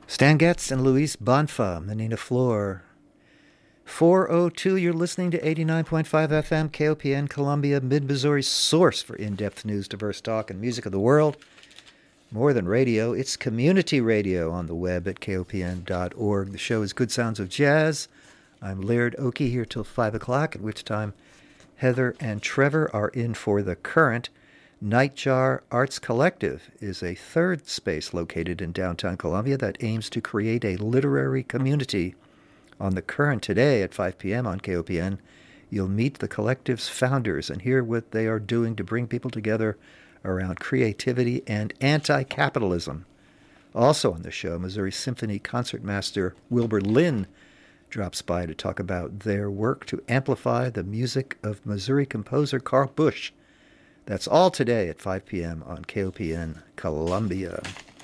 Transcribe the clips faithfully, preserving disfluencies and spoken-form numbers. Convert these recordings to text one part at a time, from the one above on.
Stan Getz and Luis Bonfa, Menina Flor. four oh two, you're listening to eighty-nine point five F M, K O P N, Columbia, Mid-Missouri's source for in-depth news, diverse talk, and music of the world. More than radio, it's community radio on the web at K O P N dot org. The show is Good Sounds of Jazz. I'm Laird Oakey here till five o'clock, at which time Heather and Trevor are in for The Current. Nightjar Arts Collective is a third space located in downtown Columbia that aims to create a literary community. On The Current today at five p.m. on K O P N, you'll meet the collective's founders and hear what they are doing to bring people together around creativity and anti-capitalism. Also on the show, Missouri Symphony concertmaster Wilbur Lynn drops by to talk about their work to amplify the music of Missouri composer Carl Busch. That's all today at five p.m. on K O P N Columbia.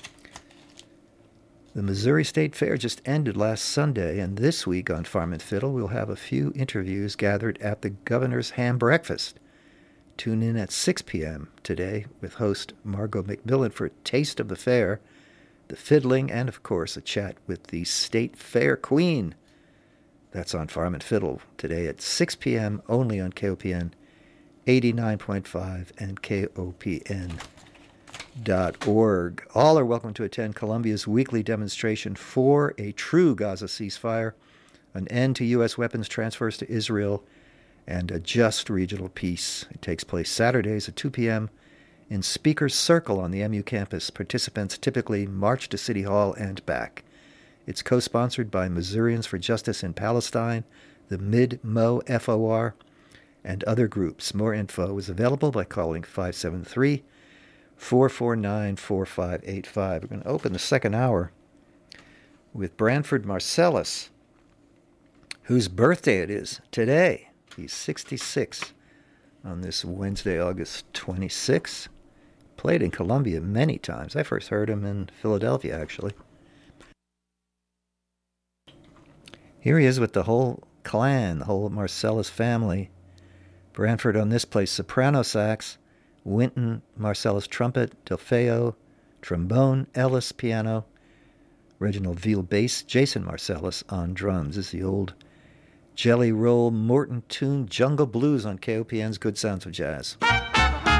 The Missouri State Fair just ended last Sunday, and this week on Farm and Fiddle, we'll have a few interviews gathered at the Governor's Ham Breakfast. Tune in at six p.m. today with host Margot McMillan for a taste of the fair, the fiddling, and, of course, a chat with the State Fair Queen. That's on Farm and Fiddle today at six p.m. only on K O P N eighty-nine point five and K O P N dot org. All are welcome to attend Columbia's weekly demonstration for a true Gaza ceasefire, an end to U S weapons transfers to Israel, and a just regional peace. It takes place Saturdays at two p.m. in Speaker's Circle on the M U campus. Participants typically march to City Hall and back. It's co-sponsored by Missourians for Justice in Palestine, the Mid-Mo F O R, and other groups. More info is available by calling five seven three, four four nine, four five eight five. We're going to open the second hour with Branford Marsalis, whose birthday it is today. He's sixty-six on this Wednesday, August twenty-sixth. Played in Columbia many times. I first heard him in Philadelphia, actually. Here he is with the whole clan, the whole Marsalis family. Branford on this place, soprano sax, Wynton Marsalis trumpet, Delfeo trombone, Ellis piano, Reginald Veal bass, Jason Marsalis on drums. This is the old Jelly Roll Morton tune, Jungle Blues on K O P N's Good Sounds of Jazz.